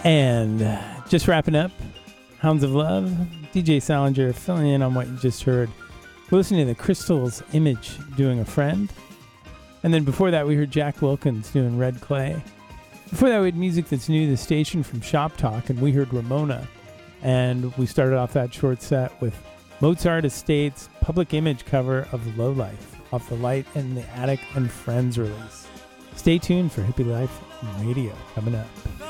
And just wrapping up, Hounds of Love, DJ Salinger filling in on what you just heard. We're listening to the Crystals' Image doing A Friend. And then before that, we heard Jack Wilkins doing Red Clay. Before that, we had music that's new to the station from Shop Talk, and we heard Ramona. And we started off that short set with Mozart Estates' Public Image cover of Low Life off the Light in the Attic and Friends release. Stay tuned for Hippie Life Radio coming up.